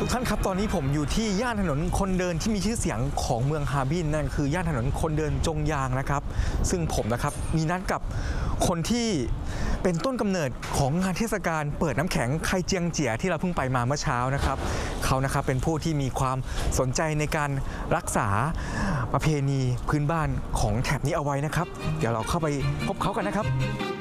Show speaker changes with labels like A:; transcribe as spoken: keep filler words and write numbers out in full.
A: ทุกท่านครับตอนนี้ผมอยู่ที่ย่านถนนคนเดินที่มีชื่อเสียงของเมืองฮาร์บินนั่นคือย่านถนนคนเดินจงยางนะครับซึ่งผมนะครับมีนัดกับคนที่เป็นต้นกำเนิดของงานเทศกาลเปิดน้ำแข็งไคเจียงเจี๋ยที่เราเพิ่งไปมาเมื่อเช้านะครับเขานะครับเป็นผู้ที่มีความสนใจในการรักษาประเพณีพื้นบ้านของแถบนี้เอาไว้นะครับเดี๋ยวเราเข้าไปพบเขากันนะครับ